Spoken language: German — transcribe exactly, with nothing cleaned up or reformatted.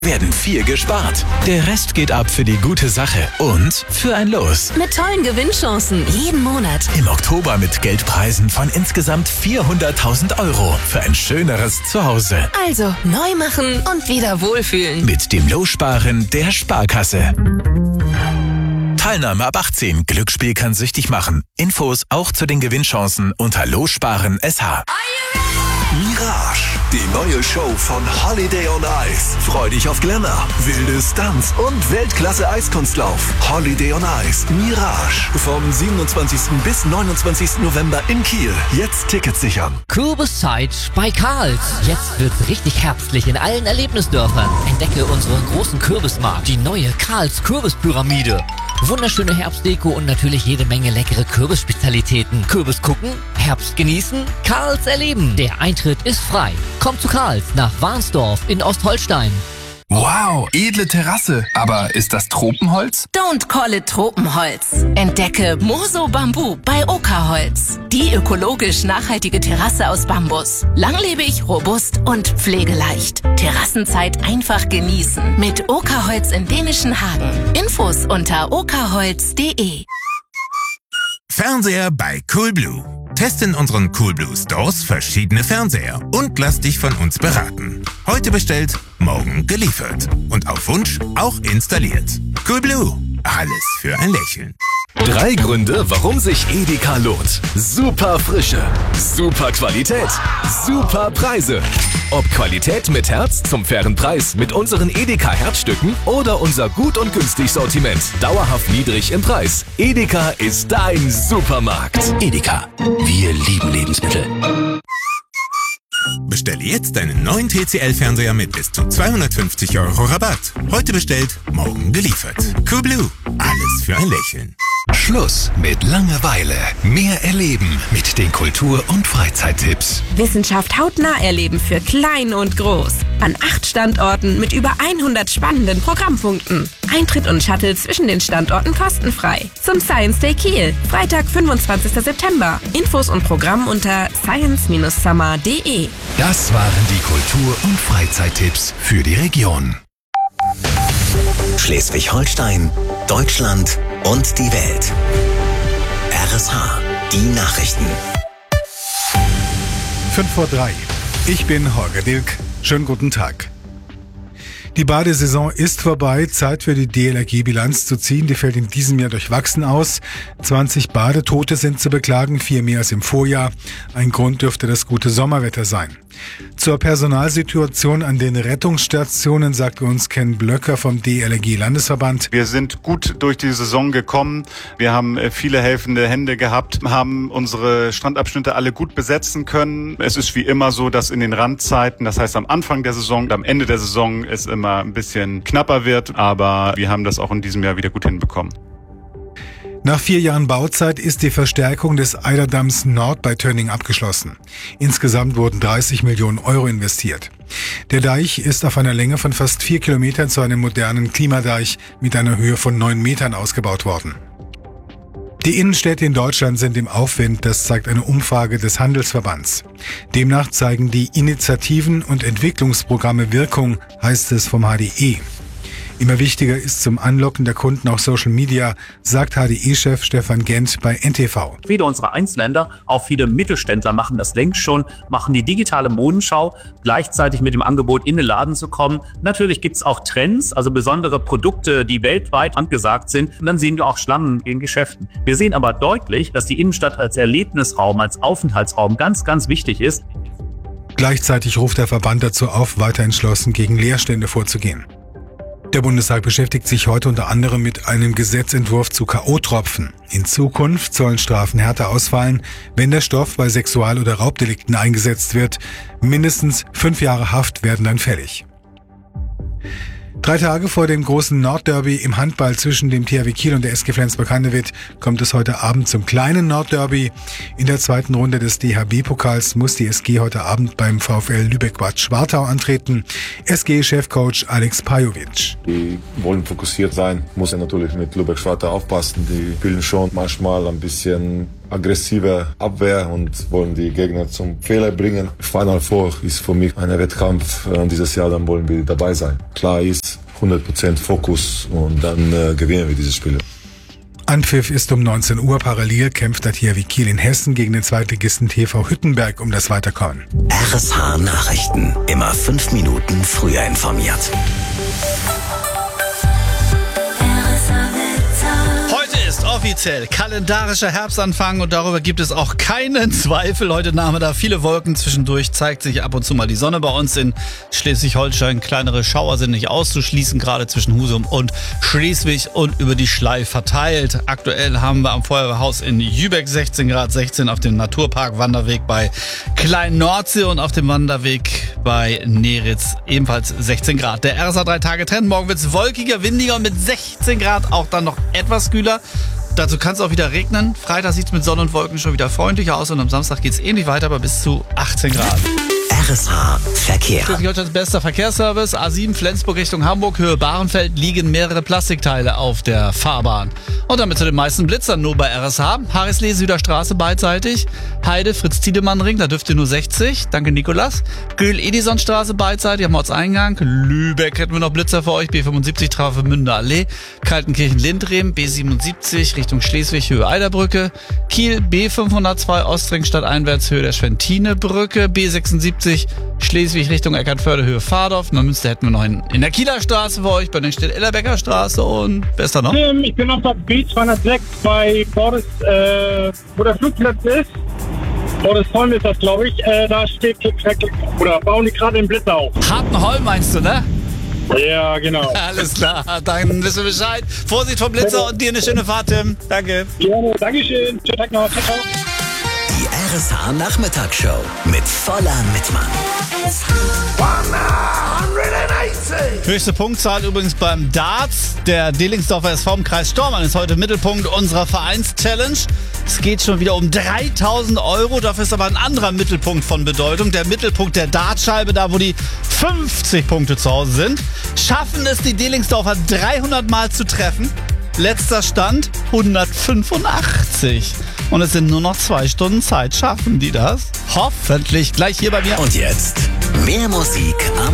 werden viel gespart. Der Rest geht ab für die gute Sache und für ein Los. Mit tollen Gewinnchancen jeden Monat. Im Oktober mit Geldpreisen von insgesamt vierhunderttausend Euro für ein schöneres Zuhause. Also neu machen und wieder wohlfühlen. Mit dem Lossparen der Sparkasse. Teilnahme ab achtzehn. Glücksspiel kann süchtig machen. Infos auch zu den Gewinnchancen unter Lossparen Punkt S H. Mirage, die neue Show von Holiday on Ice. Freu dich auf Glamour, wilde Stunts und Weltklasse-Eiskunstlauf. Holiday on Ice, Mirage. Vom siebenundzwanzigsten bis neunundzwanzigsten November in Kiel. Jetzt Tickets sichern. Kürbiszeit bei Karls. Jetzt wird's richtig herbstlich in allen Erlebnisdörfern. Entdecke unseren großen Kürbismarkt, die neue Karls Kürbispyramide. Wunderschöne Herbstdeko und natürlich jede Menge leckere Kürbisspezialitäten. Kürbis gucken, Herbst genießen, Karls erleben. Der Eintritt ist frei. Kommt zu Karls nach Warnsdorf in Ostholstein. Wow, edle Terrasse. Aber ist das Tropenholz? Don't call it Tropenholz. Entdecke Moso Bambu bei Oka-Holz. Die ökologisch nachhaltige Terrasse aus Bambus. Langlebig, robust und pflegeleicht. Terrassenzeit einfach genießen. Mit Oka-Holz in dänischen Hagen. Infos unter okaholz punkt de. Fernseher bei Coolblue. Teste in unseren Coolblue Stores verschiedene Fernseher und lass dich von uns beraten. Heute bestellt, morgen geliefert. Und auf Wunsch auch installiert. Coolblue. Alles für ein Lächeln. Drei Gründe, warum sich Edeka lohnt. Super Frische, super Qualität, super Preise. Ob Qualität mit Herz zum fairen Preis mit unseren Edeka Herzstücken oder unser gut und günstig Sortiment. Dauerhaft niedrig im Preis. Edeka ist dein Supermarkt. Edeka, wir lieben Lebensmittel. Bestelle jetzt deinen neuen T C L-Fernseher mit bis zu zweihundertfünfzig Euro Rabatt. Heute bestellt, morgen geliefert. Coolblue. Alles für ein Lächeln. Schluss mit Langeweile. Mehr erleben mit den Kultur- und Freizeittipps. Wissenschaft hautnah erleben für klein und groß. An acht Standorten mit über hundert spannenden Programmpunkten. Eintritt und Shuttle zwischen den Standorten kostenfrei. Zum Science Day Kiel, Freitag, fünfundzwanzigsten September. Infos und Programm unter science Bindestrich summer punkt de. Das waren die Kultur- und Freizeittipps für die Region. Schleswig-Holstein, Deutschland und die Welt. R S H, die Nachrichten. fünf vor drei. Ich bin Holger Dilk. Schönen guten Tag. Die Badesaison ist vorbei, Zeit für die D L R G-Bilanz zu ziehen. Die fällt in diesem Jahr durchwachsen aus. zwanzig Badetote sind zu beklagen, vier mehr als im Vorjahr. Ein Grund dürfte das gute Sommerwetter sein. Zur Personalsituation an den Rettungsstationen sagte uns Ken Blöcker vom D L R G-Landesverband. Wir sind gut durch die Saison gekommen. Wir haben viele helfende Hände gehabt, haben unsere Strandabschnitte alle gut besetzen können. Es ist wie immer so, dass in den Randzeiten, das heißt am Anfang der Saison und am Ende der Saison, es immer ein bisschen knapper wird. Aber wir haben das auch in diesem Jahr wieder gut hinbekommen. Nach vier Jahren Bauzeit ist die Verstärkung des Eiderdamms Nord bei Tönning abgeschlossen. Insgesamt wurden dreißig Millionen Euro investiert. Der Deich ist auf einer Länge von fast vier Kilometern zu einem modernen Klimadeich mit einer Höhe von neun Metern ausgebaut worden. Die Innenstädte in Deutschland sind im Aufwind, das zeigt eine Umfrage des Handelsverbands. Demnach zeigen die Initiativen und Entwicklungsprogramme Wirkung, heißt es vom H D E. Immer wichtiger ist zum Anlocken der Kunden auch Social Media, sagt H D E-Chef Stefan Gent bei N T V. Viele unserer Einzelhändler, auch viele Mittelständler machen das längst schon, machen die digitale Modenschau, gleichzeitig mit dem Angebot in den Laden zu kommen. Natürlich gibt's auch Trends, also besondere Produkte, die weltweit angesagt sind. Und dann sehen wir auch Schlangen in Geschäften. Wir sehen aber deutlich, dass die Innenstadt als Erlebnisraum, als Aufenthaltsraum ganz, ganz wichtig ist. Gleichzeitig ruft der Verband dazu auf, weiter entschlossen gegen Leerstände vorzugehen. Der Bundestag beschäftigt sich heute unter anderem mit einem Gesetzentwurf zu K O-Tropfen. In Zukunft sollen Strafen härter ausfallen, wenn der Stoff bei Sexual- oder Raubdelikten eingesetzt wird. Mindestens fünf Jahre Haft werden dann fällig. Drei Tage vor dem großen Nordderby im Handball zwischen dem T H W Kiel und der S G Flensburg-Handewitt kommt es heute Abend zum kleinen Nordderby. In der zweiten Runde des D H B-Pokals muss die S G heute Abend beim VfL Lübeck-Bad Schwartau antreten. S G-Chefcoach Alex Pajovic. Die wollen fokussiert sein, muss ja natürlich mit Lübeck-Schwartau aufpassen. Die spielen schon manchmal ein bisschen aggressive Abwehr und wollen die Gegner zum Fehler bringen. Final Four ist für mich ein Wettkampf und dieses Jahr dann wollen wir dabei sein. Klar ist hundert Prozent Fokus und dann äh, gewinnen wir diese Spiele. Anpfiff ist um neunzehn Uhr. Parallel kämpft der T H W Kiel in Hessen gegen den Zweitligisten T V Hüttenberg um das Weiterkommen. R S H Nachrichten. Immer fünf Minuten früher informiert. Heute ist offiziell kalendarischer Herbstanfang und darüber gibt es auch keinen Zweifel. Heute Nachmittag viele Wolken, zwischendurch zeigt sich ab und zu mal die Sonne. Bei uns in Schleswig-Holstein kleinere Schauer sind nicht auszuschließen, gerade zwischen Husum und Schleswig und über die Schlei verteilt. Aktuell haben wir am Feuerwehrhaus in Jübeck sechzehn Grad, sechzehn auf dem Naturpark Wanderweg bei Klein Nordsee und auf dem Wanderweg bei Neritz ebenfalls sechzehn Grad. Der R S A drei Tage Trend. Morgen wird es wolkiger, windiger und mit sechzehn Grad auch dann noch etwas kühler. Dazu kann es auch wieder regnen. Freitag sieht es mit Sonne und Wolken schon wieder freundlicher aus und am Samstag geht es ähnlich weiter, aber bis zu achtzehn Grad. R S H Verkehr. Schleswig-Holsteins bester Verkehrsservice. A sieben Flensburg Richtung Hamburg, Höhe Bahrenfeld, liegen mehrere Plastikteile auf der Fahrbahn. Und damit zu den meisten Blitzern nur bei R S H. Harisley Süderstraße beidseitig. Heide Fritz-Tiedemann-Ring, da dürft ihr nur sechzig. Danke Nikolas. Göhl-Edison-Straße beidseitig am Ortseingang. Lübeck hätten wir noch Blitzer für euch. B fünfundsiebzig Travemünder Allee. Kaltenkirchen-Lindrehm. B siebenundsiebzig Richtung Schleswig, Höhe Eiderbrücke. Kiel B fünfhundertzwei Ostringstadt einwärts, Höhe der Schwentinebrücke. B sechsundsiebzig Schleswig Richtung Eckernförde, Höhe Fahrdorf. Neumünster hätten wir noch in, in der Kieler Straße für euch, bei der steht Ellerbecker Straße und wer ist da noch? Ähm, ich bin auf der B zweihundertsechs bei Bordes, äh, wo der Flugplatz ist. Bordesholm ist das, glaube ich. Äh, da steht, oder bauen die gerade den Blitzer auf. Hartenholm meinst du, ne? Ja, genau. Alles klar, dann wissen wir Bescheid. Vorsicht vom Blitzer und dir eine schöne Fahrt, Tim. Danke. Ja, Dankeschön. Schönen Tag noch. Ciao, ciao. Die R S H Nachmittagsshow mit voller Mitmann. Höchste Punktzahl übrigens beim Darts. Der Delingsdorfer S V im Kreis Stormann ist heute Mittelpunkt unserer Vereins-Challenge. Es geht schon wieder um dreitausend Euro. Dafür ist aber ein anderer Mittelpunkt von Bedeutung. Der Mittelpunkt der Dartscheibe, da wo die fünfzig Punkte zu Hause sind. Schaffen es die Delingsdorfer dreihundert Mal zu treffen? Letzter Stand hundertfünfundachtzig. Und es sind nur noch zwei Stunden Zeit. Schaffen die das? Hoffentlich. Gleich hier bei mir. Und jetzt mehr Musik am